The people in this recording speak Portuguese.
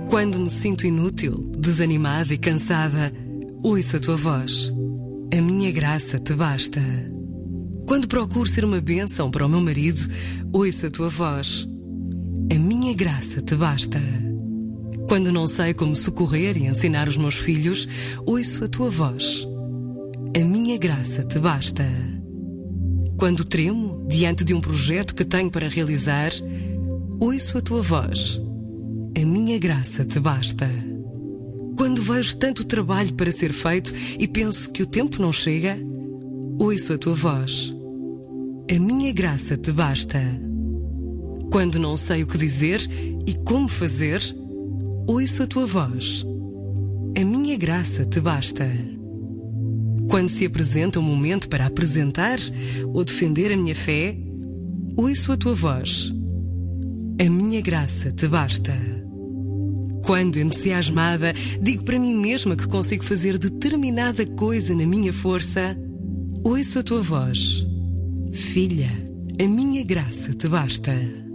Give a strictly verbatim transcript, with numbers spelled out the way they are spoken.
Quando me sinto inútil, desanimada e cansada, ouço a tua voz. A minha graça te basta. Quando procuro ser uma bênção para o meu marido, ouço a tua voz. A minha graça te basta. Quando não sei como socorrer e ensinar os meus filhos, ouço a tua voz. A minha graça te basta. Quando tremo diante de um projeto que tenho para realizar, ouço a tua voz. A minha graça te basta. Quando vejo tanto trabalho para ser feito e penso que o tempo não chega, ouço a tua voz. A minha graça te basta. Quando não sei o que dizer e como fazer, ouço a tua voz. A minha graça te basta. Quando se apresenta um momento para apresentar ou defender a minha fé, ouço a tua voz. A minha graça te basta. Quando, entusiasmada, digo para mim mesma que consigo fazer determinada coisa na minha força, ouço a tua voz. Filha, a minha graça te basta.